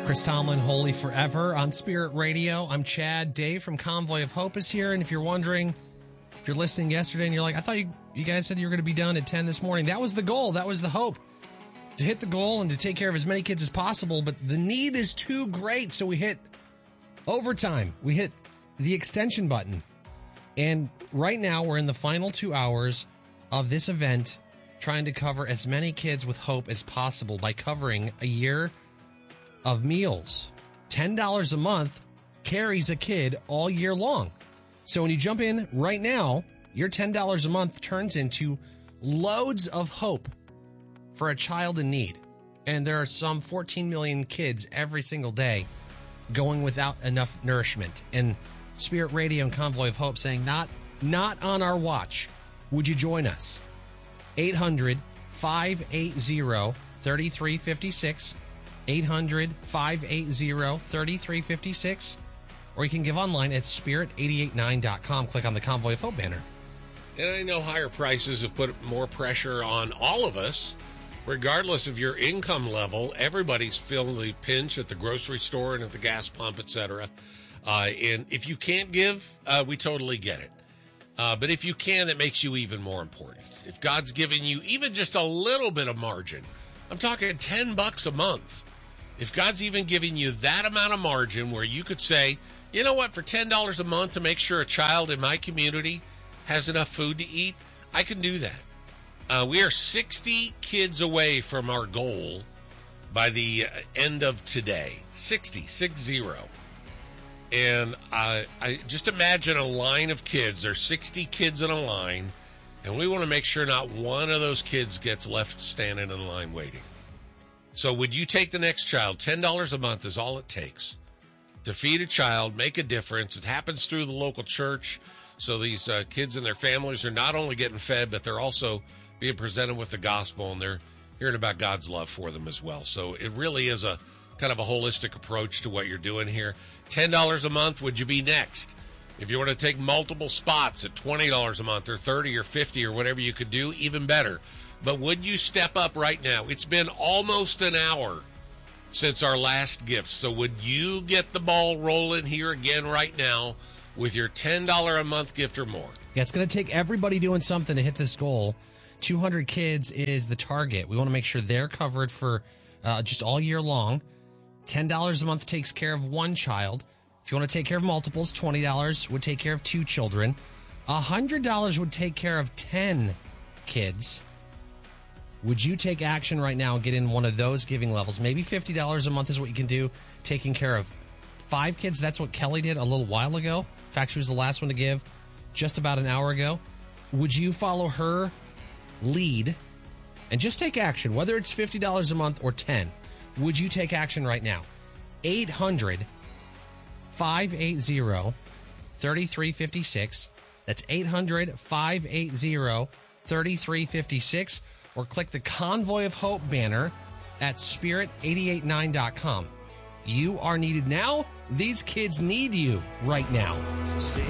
Chris Tomlin, Holy Forever on Spirit Radio. I'm Chad. Dave from Convoy of Hope is here. And if you're wondering, if you're listening yesterday and you're like, I thought you guys said you were going to be done at 10 this morning. That was the goal. That was the hope. To hit the goal and to take care of as many kids as possible. But the need is too great. So we hit overtime. We hit the extension button. And right now we're in the final 2 hours of this event, trying to cover as many kids with hope as possible by covering a year of meals. $10 a month carries a kid all year long. So when you jump in right now, your $10 a month turns into loads of hope for a child in need. And there are some 14 million kids every single day going without enough nourishment. And Spirit Radio and Convoy of Hope saying, not on our watch. Would you join us? 800-580-3356. 800-580-3356. Or you can give online at spirit889.com. Click on the Convoy of Hope banner. And I know higher prices have put more pressure on all of us. Regardless of your income level, everybody's feeling the pinch at the grocery store and at the gas pump, etc. And if you can't give, we totally get it. But if you can, that makes you even more important. If God's given you even just a little bit of margin, I'm talking $10 a month. If God's even giving you that amount of margin where you could say, you know what, for $10 a month to make sure a child in my community has enough food to eat, I can do that. We are 60 kids away from our goal by the end of today. 60. And I just imagine a line of kids. There's 60 kids in a line, and we want to make sure not one of those kids gets left standing in line waiting. So would you take the next child? $10 a month is all it takes to feed a child, make a difference. It happens through the local church. So these kids and their families are not only getting fed, but they're also being presented with the gospel, and they're hearing about God's love for them as well. So it really is a kind of a holistic approach to what you're doing here. $10 a month, would you be next? If you want to take multiple spots at $20 a month or $30 or $50 or whatever you could do, even better. But would you step up right now? It's been almost an hour since our last gift. So would you get the ball rolling here again right now with your $10 a month gift or more? Yeah, it's going to take everybody doing something to hit this goal. 200 kids is the target. We want to make sure they're covered for just all year long. $10 a month takes care of one child. If you want to take care of multiples, $20 would take care of 2 children. $100 would take care of 10 kids. Would you take action right now and get in one of those giving levels? Maybe $50 a month is what you can do, taking care of 5 kids. That's what Kelly did a little while ago. In fact, she was the last one to give just about an hour ago. Would you follow her lead and just take action, whether it's $50 a month or 10? Would you take action right now? 800-580-3356. That's 800-580-3356. Or click the Convoy of Hope banner at spirit889.com. You are needed now. These kids need you right now.